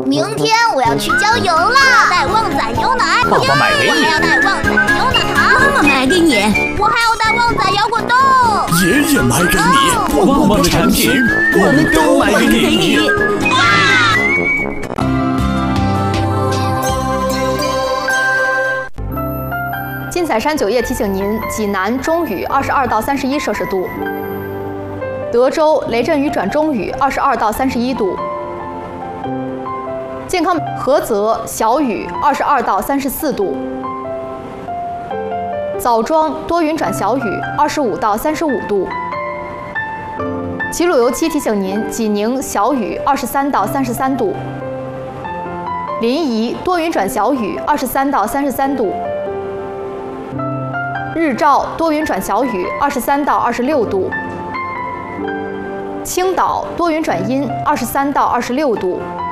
明天我要去郊游了，带旺仔牛奶。 爸爸买给你。 我还要带旺仔牛奶糖。 妈妈买给你。 我还要带旺仔摇滚豆。 爷爷买给你。 旺旺的产品我们都买给你。 金彩山酒业提醒您：济南中雨22到31摄氏度，德州雷阵雨转中雨22到31度，健康菏泽小雨22到34度，枣庄多云转小雨25到35度，齐鲁油漆提醒您：济宁小雨23到33度，临沂多云转小雨23到33度。日照多云转小雨23到26度，青岛多云转阴23到26度，